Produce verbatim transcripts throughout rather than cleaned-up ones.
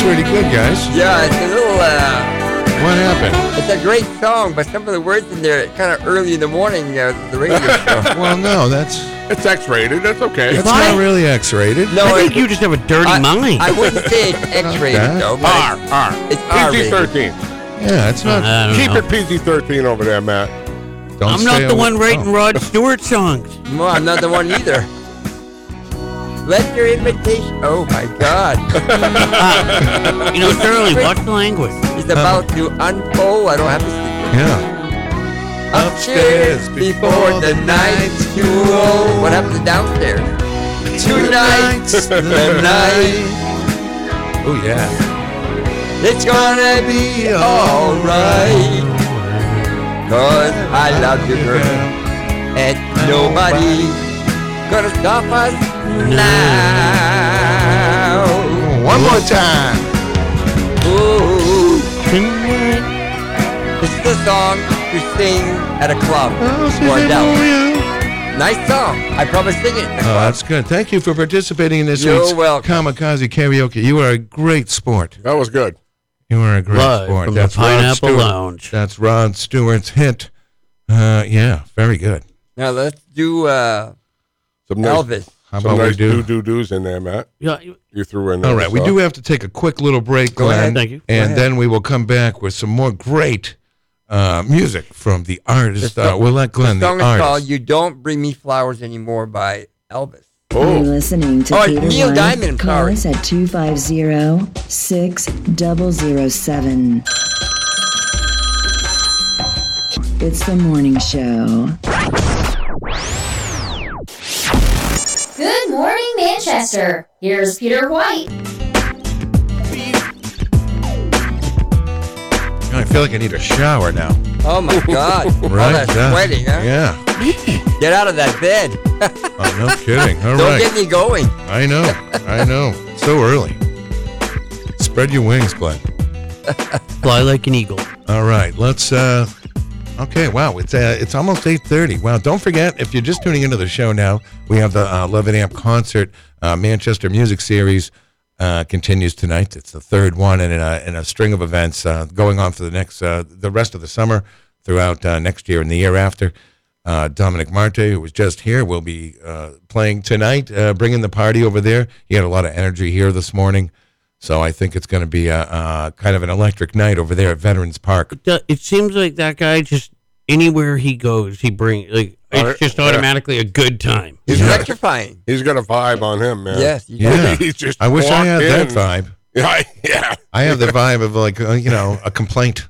pretty good, guys. Yeah, it's a little, uh... What happened? It's a great song, but some of the words in there kind of early in the morning, uh, the radio show. Well, no, that's... It's X-rated. That's okay. It's not really X-rated. No, I think it, you just have a dirty I, mind. I wouldn't say it's X-rated, Okay. though. but R, R. It's P G R-rated. thirteen. Yeah, it's not... I don't Keep know. it P G thirteen over there, Matt. Don't I'm stay not the away- one writing oh. Rod Stewart songs. No, I'm not the one either. Let your invitation... Oh, my God. You know, it's early. Watch the language. He's about to unfold. I don't have to see it. Yeah. Upstairs before the night's too old. What happened to downstairs? Tonight's the night. Oh, yeah. It's gonna be alright. Cause I love you, girl. And nobody gonna stop us now. One more time. Ooh. This is the song to sing at a club or a dance. Nice song. I probably sing it. Oh, that's good. Thank you for participating in this You're week's welcome. Kamikaze Karaoke. You are a great sport. That was good. You are a great Live sport. from That's the Rod Pineapple Stewart. Lounge. That's Rod Stewart's hit. Uh, yeah, very good. Now let's do uh, Some nice, Elvis. How some about nice we do? do-do-dos in there, Matt. Yeah, you- You threw in there. All right, we so. do have to take a quick little break, Go Glenn. ahead. Thank you. And ahead. then we will come back with some more great uh, music from the artist. The Uh, we'll let Glenn, the the, song is artist. called "You Don't Bring Me Flowers Anymore" by Elvis. You're Oh, listening to Oh, Peter Neil One. Diamond, Call sorry. us at two five zero, six zero zero seven. It's the morning show. Good morning, Manchester. Here's Peter White. I feel like I need a shower now. Oh my God! All Right? that Yeah. sweating, huh? Yeah. Get out of that bed. Oh, no kidding. All Don't right. get me going. I know. I know. So early. Spread your wings, Glenn. fly like an eagle. All right. Let's. Uh, okay. Wow. It's uh, it's almost eight thirty. Wow. Don't forget, if you're just tuning into the show now, we have the uh, eleven amp concert uh, Manchester Music Series uh, continues tonight. It's the third one in a, in a string of events uh, going on for the next uh, the rest of the summer throughout uh, next year and the year after. Uh, Dominic Marte, who was just here, will be uh, playing tonight, uh, bringing the party over there. He had a lot of energy here this morning, so I think it's going to be a, a kind of an electric night over there at Veterans Park. It, do- it seems like that guy just anywhere he goes, he brings like Oh, it's just yeah. automatically a good time. He's Yeah. electrifying. he's got a vibe on him, man. Yes. you Yeah, He's just I wish I had walked that in. vibe. Yeah, yeah. I have the vibe of like uh, you know a complaint.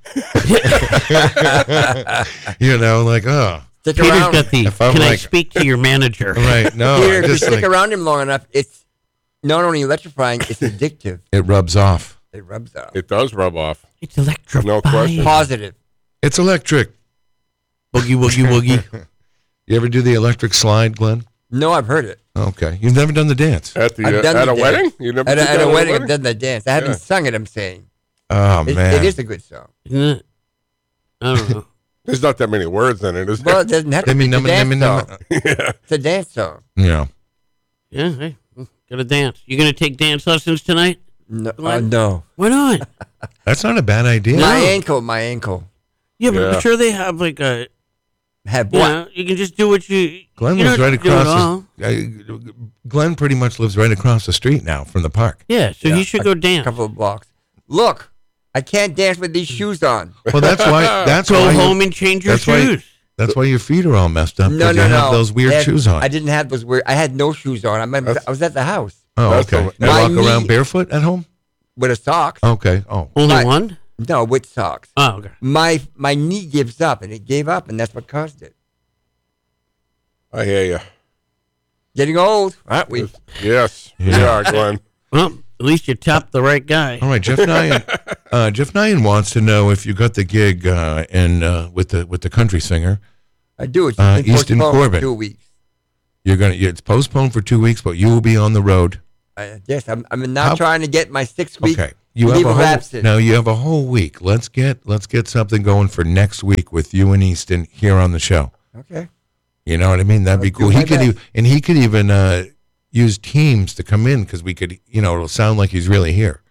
You know, like oh, Stick Peter's around. got the. If I'm Can I like- speak to your manager? right? No, Peter, I if you just stick like, around him long enough, it's not only electrifying, it's addictive. it rubs off. It rubs off. It does rub off. It's electrifying. No question. Positive. It's electric. Boogie woogie woogie. You ever do the electric slide, Glenn? No, I've heard it. Okay, you've never done the dance. At the I've uh, done at the a dance. wedding? You never At a, did at that a at wedding, I've done the dance. I haven't Yeah. sung it, I'm saying. Oh It, man, it is a good song. Isn't it? I don't know. There's not that many words in it, is Well, there? it doesn't have to I be mean, a num- dance num- song. num- It's a dance song. yeah. Yeah, hey, gotta dance. You gonna take dance lessons tonight? No. Uh, Glenn? no. Why not? That's not a bad idea. My ankle, my ankle. Yeah, but Yeah. I'm sure they have like a. Have You what? know, you can just do what you. Glenn you lives don't right have to do it across. all. The, uh, Glenn pretty much lives right across the street now from the park. Yeah, so Yeah, he should go dance. A couple of blocks. Look, I can't dance with these shoes on. Well, that's why. That's Go why. home you- and change your that's why- shoes. That's why your feet are all messed up. 'cause No, no, you no. have those weird I had- shoes on. I didn't have those weird. I had no shoes on. I'm, I was at the house oh, That's okay. the- You My walk knee- around barefoot at home? with a socks. Okay. Oh, Only Right. one? No, with socks. Oh, okay. My my knee gives up, and it gave up, and that's what caused it. I hear you. Getting old, aren't we? Yes, we Yeah. are, Glenn. Well, at least you topped the right guy. all right. Jeff Nyan. Uh, Jeff Nyan wants to know if you got the gig uh, in uh, with the with the country singer. I do. It's Uh, been Easton postponed for Corbin. two weeks. You're gonna. It's postponed for two weeks, but you will be on the road. I, yes, I'm. I'm now How- trying to get my six week Okay. You have leave a of whole, absence. no, you have a whole week. Let's get let's get something going for next week with you and Easton here on the show. Okay. You know what I mean? That'd be I'll do cool. He my could best. e- and he could even uh, use Teams to come in because we could, you know, it'll sound like he's really here.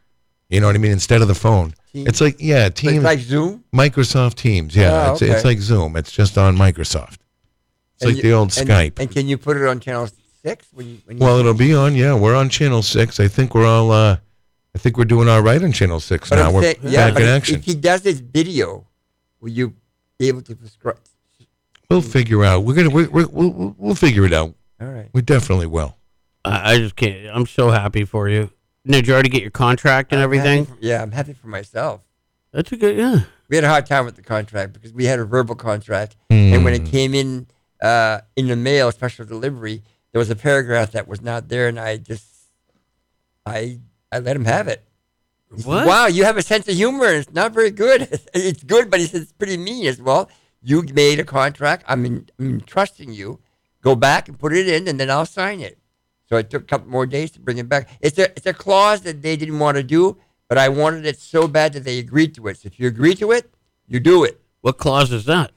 You know what I mean? Instead of the phone. Teams? It's like, yeah, So Teams. it's like Zoom. Microsoft Teams. Yeah, Oh, it's, it's okay. like Zoom. It's just on Microsoft. It's And like you- the old and, Skype. And can you put it on channel six when you? When you Well, it'll be on. Yeah, we're on channel six. I think we're all. Uh, I think we're doing all right on channel six But now. I'm We're saying, yeah, back but in if, action. if he does this video, will you be able to prescribe? We'll figure out. We're gonna. We're, we're, we'll we'll we'll figure it out. All right. We definitely will. I I just can't. I'm so happy for you. Did you already get your contract and I'm everything? happy for- yeah, I'm happy for myself. That's a good. Yeah. We had a hard time with the contract because we had a verbal contract, and when it came in uh, in the mail, special delivery, there was a paragraph that was not there, and I just, I, I let him have it. He said, What? wow, you have a sense of humor. And it's not very good. It's good, but he said it's pretty mean. As well, you made a contract. I'm, in, I'm trusting you. Go back and put it in, and then I'll sign it. So it took a couple more days to bring it back. It's a it's a clause that they didn't want to do, but I wanted it so bad that they agreed to it. So if you agree to it, you do it. What clause is that?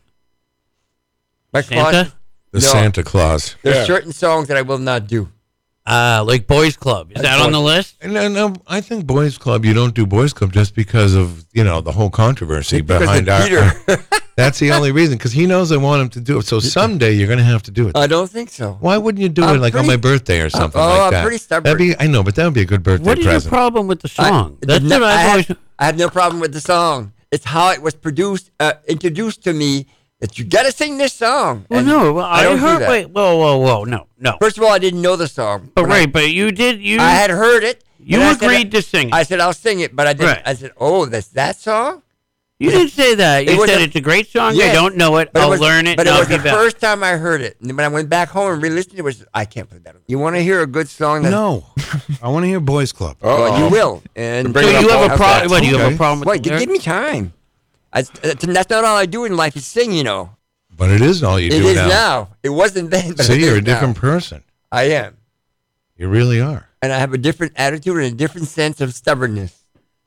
My Santa? clause, The No. Santa Claus. there's Yeah. certain songs that I will not do. Uh, like Boys Club. Is that on the list? And no, no, I think Boys Club. You don't do Boys Club just because of you know the whole controversy Because behind of our. Peter. That's the only reason because he knows I want him to do it. So someday you're going to have to do it. I don't think so. Why wouldn't you do I'm it like on pretty- my birthday or something oh, like I'm that? pretty stubborn. That'd be, I know, but that would be a good birthday What is your present. problem with the I- song? That's no, what I, I've always. have, I have no problem with the song. It's how it was produced, uh, introduced to me that you got to sing this song. Well, And no. Well, I, don't do heard. that. Wait. Whoa. Whoa. Whoa. No. No. First of all, I didn't know the song. But When I- right. But you did. You. I had heard it. You and I said- agreed to sing it. I said I'll sing it, but I didn't. Right. I said, "Oh, that's that song." you didn't say that. It You was said a- it's a great song. I Yes, don't know it. but I'll was- learn it. But and it I'll was the be back. first time I heard it, and then when I went back home and re-listened, it was I can't put that on. You want to hear a good song? That, No, I want to hear Boys Club. well, Uh-oh. you will. And Bring So it up you have a all- problem? What do you have Okay. a problem with Wait, the give, give lyrics? me time. I, that's not all I do in life is sing. You know, But it is all you it do is now. now. It wasn't then. But See, it you're is a different now. person. I am, You really are. and I have a different attitude and a different sense of stubbornness.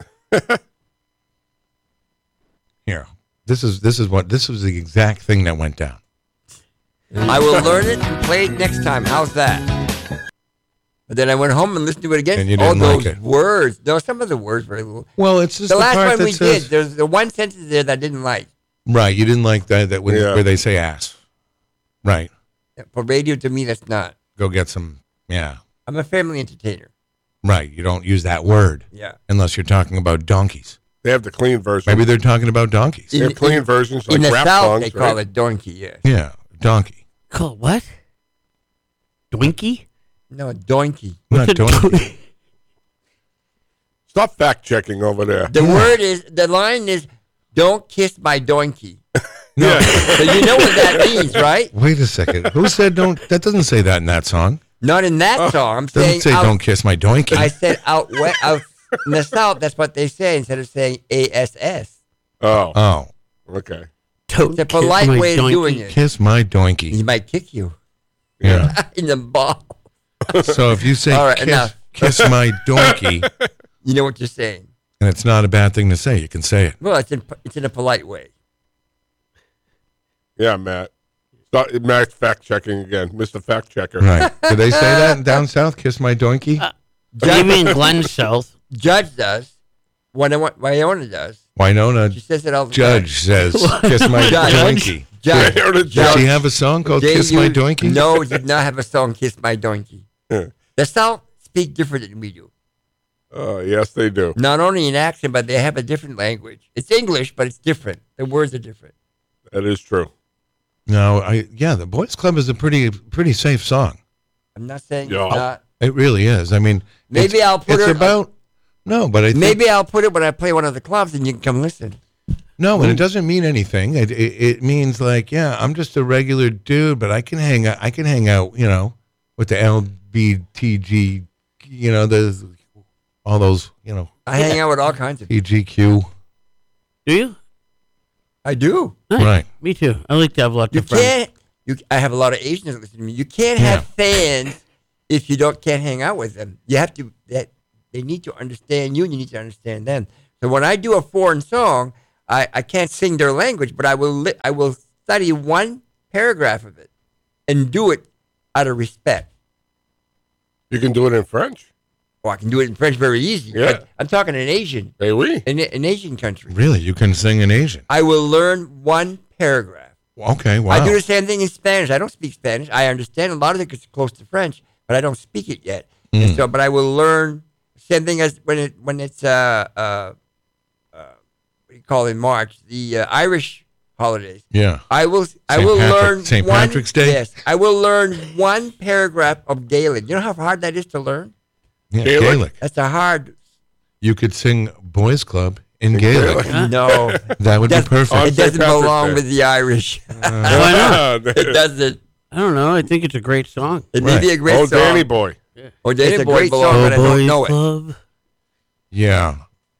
Here, this is this is what this was the exact thing that went down. I will learn it and play it next time. How's that? But then I went home and listened to it again. And you All didn't like those it. words. No, some of the words very little. Well, it's just The the, last part one that we says, did, there's the one sentence there that I didn't like. right. You didn't like that that when, Yeah. where they say ass. Right. For radio, to me, that's not. Go get some. Yeah. I'm a family entertainer. Right. You don't use that word Yeah. unless you're talking about donkeys. They have the clean version. Maybe they're talking about donkeys. They have In- clean in- versions like In the rap South, songs, they call right? it donkey, yes. Yeah, donkey. Call what? Doinky? No, donkey. Not donkey. Stop fact checking over there. The word is, the line is, don't kiss my donkey. Yeah. So you know what that means, right? Wait a second. Who said don't? That doesn't say that in that song. Not in that song. I'm Doesn't saying say out, don't kiss my donkey. I said out, we- out in the South, that's what they say instead of saying A S S. Oh, oh, okay. Don't It's a kiss polite my way of donkey. doing it. kiss my He donkey. might kick you Yeah. in the ball. So if you say All right, kiss, enough. kiss my donkey, You know what you're saying. and it's not a bad thing to say, you can say it. Well, it's in, it's in a polite way. Yeah, Matt. Stop, Matt fact checking again. Mister Fact Checker. Right? Did they say that down south? Kiss my donkey. Uh, You mean Glen South? Judge does. What I want, Wyona does. Winona She says it all the Judge says, "Kiss my Judge. donkey." time. Judge. Wyona Does Judge. she have a song called They "Kiss My use- Donkey"? No, did not have a song, Kiss My Donkey. Yeah. The South speak different than we do. Oh, yes, they do. Not only in accent, but they have a different language. It's English, but it's different. The words are different. That is true. No, I yeah, the Boys Club is a pretty pretty safe song. I'm not saying Yeah. it's not. It really is. I mean, Maybe it's, I'll put it's it- about no, but I think, Maybe I'll put it when I play one of the clubs and you can come listen. no, and it doesn't mean anything. It, it it means like, yeah, I'm just a regular dude, but I can hang out. I can hang out, you know, with the L B T G, you know, the all those, you know, I hang out with all kinds of people. P G Q, Do you? I do. Nice. right? Me too. I like to have lots You of friends. can't. You, I have a lot of Asians that listen to me. You can't have fans if you don't can't hang out with them. You have to. That they need to understand you, and you need to understand them. So when I do a foreign song, I, I can't sing their language, but I will li- I will study one paragraph of it and do it out of respect. You can do it in French. Oh, I can do it in French very easy. Yeah. But I'm talking in Asian, Hey, we. in an Asian country. Really, you can sing in Asian? I will learn one paragraph. Okay, wow. I do the same thing in Spanish. I don't speak Spanish. I understand a lot of it because it's close to French, but I don't speak it yet. Mm. And so, but I will learn same thing as when it when it's uh uh, uh what do you call it in March, the uh, Irish holidays. Yeah. I will I Saint will Patrick- learn Saint one- Patrick's Day? Yes, I will learn one paragraph of Gaelic. You know how hard that is to learn? Yeah, Gaelic? Gaelic. That's a hard. You could sing Boys Club in Gaelic. Gaelic. No, That would be That's- perfect. On it doesn't Saint Patrick's belong Day. with the Irish. Why not? It doesn't. I don't know. I think it's a great song. It may Right. be a great Oh, song. Danny Boy. Or Danny It's a Boy great belongs, song, but I Oh, don't Boys know it. Club. Yeah.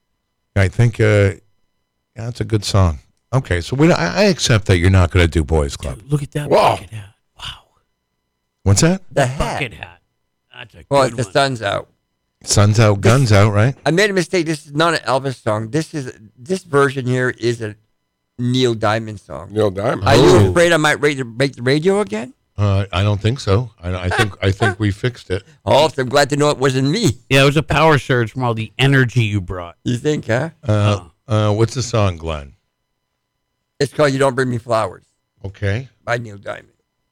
I think uh, yeah, that's a good song. Okay, so we, I, I accept that you're not going to do Boys Club. Look at that Wow. bucket hat. Wow. What's that? The hat. Bucket hat. That's a Well, good the one. sun's out. Sun's out, guns out, right? I made a mistake. This is not an Elvis song. This is this version here is a Neil Diamond song. Neil Diamond. Are Oh. you afraid I might rate the, make the radio again? Uh, I don't think so. I, I think I think we fixed it. Oh, so I'm glad to know it wasn't me. Yeah, it was a power surge from all the energy you brought. You think, huh? Uh, uh, what's the song, Glenn? It's called "You Don't Bring Me Flowers" Okay, by Neil Diamond.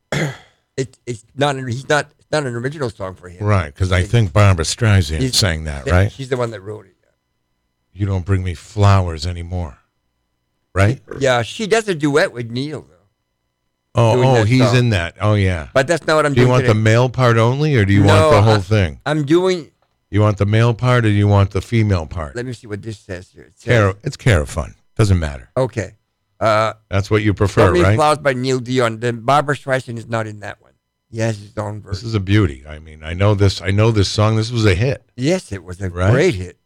it, it's not. An, he's not. It's not an original song for him. right, because I think Barbara Streisand He's- sang that, Yeah, right? She's the one that wrote it. You don't bring me flowers anymore, right? Yeah, she does a duet with Neil though. Oh, Doing oh, that he's song. in that. Oh, yeah. But that's not what I'm Do you doing want today. the male part only, or do you No, want the whole I- thing? I'm doing. You want the male part, or do you want the female part? Let me see what this says here. It says, Care, it's care of fun. Doesn't matter. okay. Uh, That's what you prefer, Don't Bring Me right? Flowers by Neil Dion. Then Barbara Streisand is not in that one. He has his own This version. is a beauty. I mean, I know this. I know this song. This was a hit. Yes, it was a Right? great hit.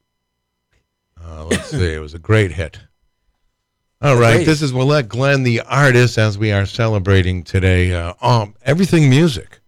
Uh, let's see. It was a great hit. All right. Great. This is Willette Glenn, the artist, as we are celebrating today. Uh, um, everything music.